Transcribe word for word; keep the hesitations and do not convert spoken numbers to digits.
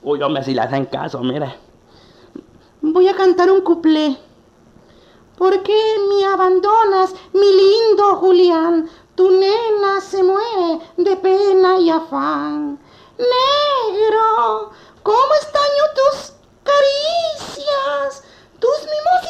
Uy, hombre, si le hacen caso, mire. Voy a cantar un cuplé. ¿Por qué me abandonas, mi lindo Julián? Tu nena se muere de pena y afán. Negro